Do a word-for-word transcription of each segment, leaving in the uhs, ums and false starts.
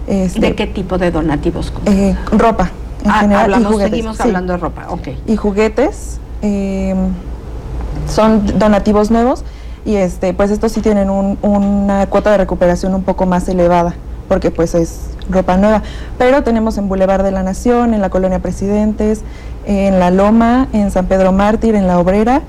Este, ¿De qué tipo de donativos? Eh, ropa, en ah, general, hablamos, y juguetes. seguimos Sí. hablando de ropa, ok. Y juguetes, eh, son donativos nuevos, y este, pues estos sí tienen un, una cuota de recuperación un poco más elevada, porque pues es ropa nueva. Pero tenemos en Boulevard de la Nación, en la Colonia Presidentes, en La Loma, en San Pedro Mártir, en La Obrera,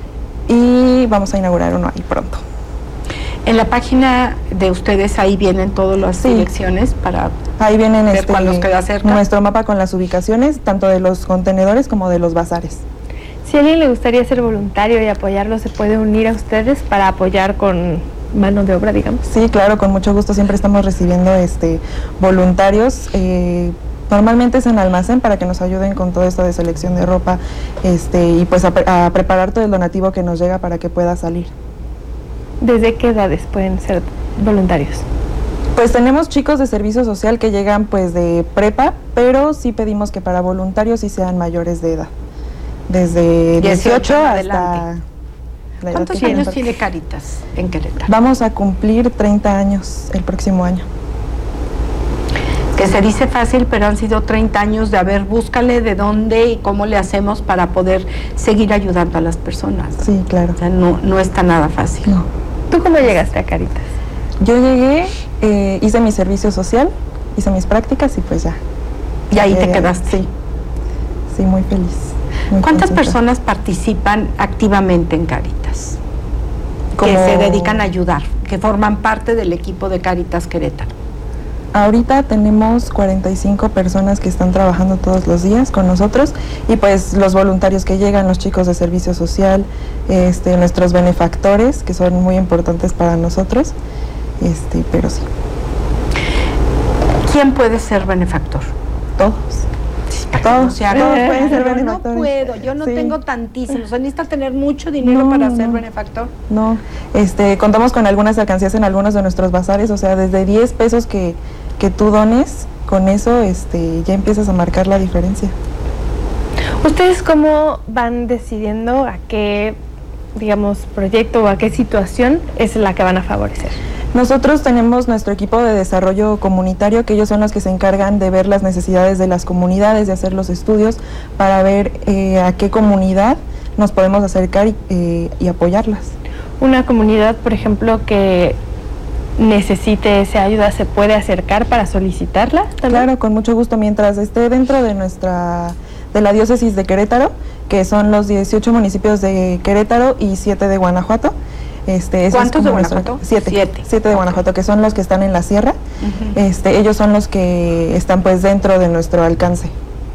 y vamos a inaugurar uno ahí pronto. En la página de ustedes ahí vienen todas las Sí. direcciones para Ahí vienen ver este, cuál nos queda cerca. nuestro mapa con las ubicaciones, tanto de los contenedores como de los bazares. Si a alguien le gustaría ser voluntario y apoyarlo, ¿se puede unir a ustedes para apoyar con mano de obra, digamos? Sí, claro, con mucho gusto. Siempre estamos recibiendo este, voluntarios. Eh, normalmente es en almacén para que nos ayuden con todo esto de selección de ropa, este, y pues a, a preparar todo el donativo que nos llega para que pueda salir. ¿Desde qué edades pueden ser voluntarios? Pues tenemos chicos de servicio social que llegan pues de prepa, pero sí pedimos que para voluntarios sí sean mayores de edad. Desde dieciocho hasta... ¿Cuántos años tiene Cáritas en Querétaro? Vamos a cumplir treinta años el próximo año. Que se dice fácil, pero han sido treinta años de, a ver, búscale de dónde y cómo le hacemos para poder seguir ayudando a las personas. Sí, claro. O sea, no, no está nada fácil. No. ¿Tú cómo llegaste a Cáritas? Yo llegué, eh, hice mi servicio social, hice mis prácticas y pues ya. Y ahí te ya, quedaste. Sí, sí, muy feliz. Muy ¿Cuántas contenta. personas participan activamente en Cáritas? Como... Que se dedican a ayudar, que forman parte del equipo de Cáritas Querétaro. Ahorita tenemos cuarenta y cinco personas que están trabajando todos los días con nosotros, y pues los voluntarios que llegan, los chicos de servicio social, este, nuestros benefactores, que son muy importantes para nosotros, este, pero sí. ¿Quién puede ser benefactor? Todos. Todos, o sea, todos no, pueden ser no benefactores. puedo, yo no Sí. tengo tantísimos, o sea, necesita tener mucho dinero No, para no, ser no. benefactor. No, este, contamos con algunas alcancías en algunos de nuestros bazares, o sea, desde diez pesos que, que tú dones, con eso este, ya empiezas a marcar la diferencia. ¿Ustedes cómo van decidiendo a qué, digamos, proyecto o a qué situación es la que van a favorecer? Nosotros tenemos nuestro equipo de desarrollo comunitario, que ellos son los que se encargan de ver las necesidades de las comunidades, de hacer los estudios para ver eh, a qué comunidad nos podemos acercar y, eh, y apoyarlas. Una comunidad, por ejemplo, que necesite esa ayuda, ¿se puede acercar para solicitarla también? Claro, con mucho gusto, mientras esté dentro de nuestra, de la diócesis de Querétaro, que son los dieciocho municipios de Querétaro y siete de Guanajuato. Este, ¿Cuántos de nuestro, Guanajuato? Siete. Siete. Siete de Guanajuato, que son los que están en la sierra. Uh-huh. este, ellos son los que están pues dentro de nuestro alcance.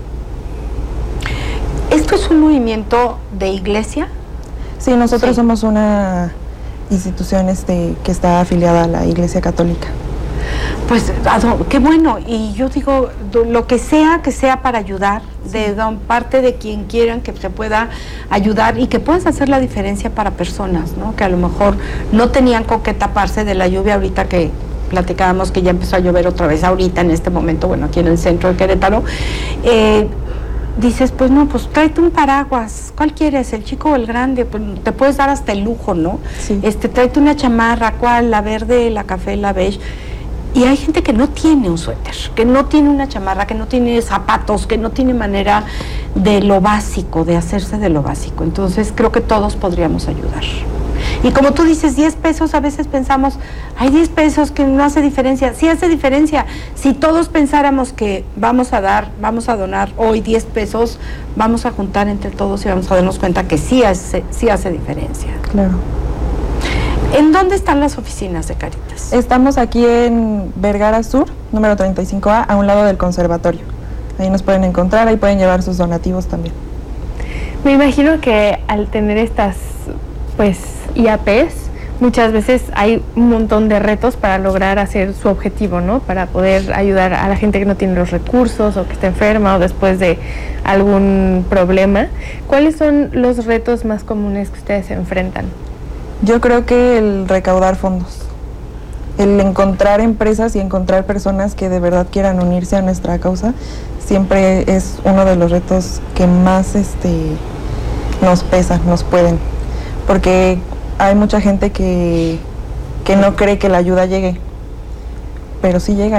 ¿Esto es un movimiento de iglesia? Sí, nosotros Sí. somos una institución este, que está afiliada a la Iglesia Católica. Pues qué bueno, y yo digo, lo que sea, que sea para ayudar, de parte de quien quieran que se pueda ayudar y que puedas hacer la diferencia para personas, ¿no? Que a lo mejor no tenían con qué taparse de la lluvia ahorita que platicábamos que ya empezó a llover otra vez ahorita en este momento, bueno, aquí en el centro de Querétaro. Eh, dices, pues no, pues tráete un paraguas, ¿cuál quieres? ¿El chico o el grande? Pues te puedes dar hasta el lujo, ¿no? Sí. Este, tráete una chamarra, ¿cuál? La verde, la café, la beige. Y hay gente que no tiene un suéter, que no tiene una chamarra, que no tiene zapatos, que no tiene manera de lo básico, de hacerse de lo básico. Entonces creo que todos podríamos ayudar. Y como tú dices, diez pesos, a veces pensamos, hay diez pesos que no hace diferencia. Sí hace diferencia. Si todos pensáramos que vamos a dar, vamos a donar hoy diez pesos, vamos a juntar entre todos y vamos a darnos cuenta que sí hace, sí hace diferencia. Claro. ¿En dónde están las oficinas de Cáritas? Estamos aquí en Vergara Sur, número treinta y cinco A, a un lado del conservatorio. Ahí nos pueden encontrar, ahí pueden llevar sus donativos también. Me imagino que al tener estas, pues, I A Pes, muchas veces hay un montón de retos para lograr hacer su objetivo, ¿no? Para poder ayudar a la gente que no tiene los recursos o que está enferma o después de algún problema. ¿Cuáles son los retos más comunes que ustedes se enfrentan? Yo creo que el recaudar fondos, el encontrar empresas y encontrar personas que de verdad quieran unirse a nuestra causa, siempre es uno de los retos que más este, nos pesan, nos pueden, porque hay mucha gente que, que no cree que la ayuda llegue, pero sí llega.